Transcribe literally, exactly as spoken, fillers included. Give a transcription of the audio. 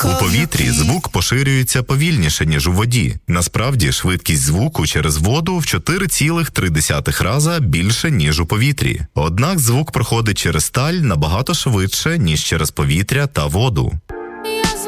У повітрі звук поширюється повільніше, ніж у воді. Насправді, швидкість звуку через воду в чотири цілих три десятих рази більше, ніж у повітрі. Однак звук проходить через сталь набагато швидше, ніж через повітря та воду.